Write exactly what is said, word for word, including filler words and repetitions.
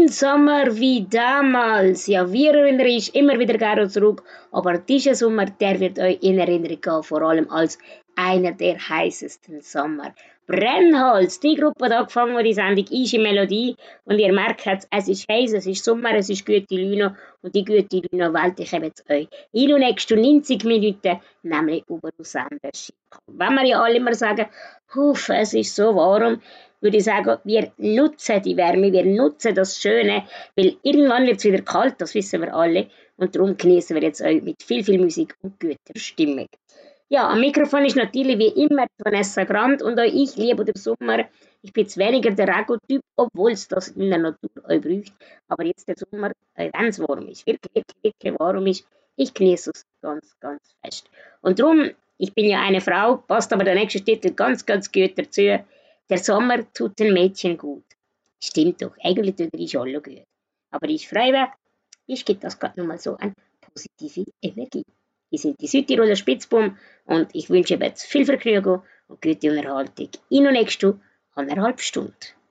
Ein Sommer wie damals. Ja, wir erinnern uns immer wieder gerne zurück, aber dieser Sommer, der wird euch in Erinnerung gehen, vor allem als einer der heißesten Sommer. Brennholz, die Gruppe hat angefangen, die Sendung «Easy Melodie» und ihr merkt, es ist heiß, es ist Sommer, es ist gute Lüne und die gute Lüne wählt ich eben zu euch in den nächsten neunzig Minuten, nämlich über den Sender Schick. Wenn wir ja alle immer sagen, Puff, es ist so warm, würde ich sagen, wir nutzen die Wärme, wir nutzen das Schöne, weil irgendwann wird es wieder kalt, das wissen wir alle. Und darum genießen wir jetzt euch mit viel, viel Musik und guter Stimmung. Ja, am Mikrofon ist natürlich wie immer Vanessa Grant und auch ich liebe den Sommer. Ich bin jetzt weniger der Rego-Typ, obwohl es das in der Natur auch braucht. Aber jetzt der Sommer, äh, wenn es warm ist, wirklich, wirklich, wirklich warm ist, ich genieße es ganz, ganz fest. Und darum, ich bin ja eine Frau, passt aber der nächste Titel ganz, ganz gut dazu. Der Sommer tut den Mädchen gut. Stimmt doch, eigentlich tut er die schon gut. Aber ich freue mich, ich gebe das gerade nochmal so eine positive Energie. Wir sind die Südtiroler Spitzbum und ich wünsche jetzt viel Vergnügen und gute Unterhaltung in der nächsten anderthalb Stunden.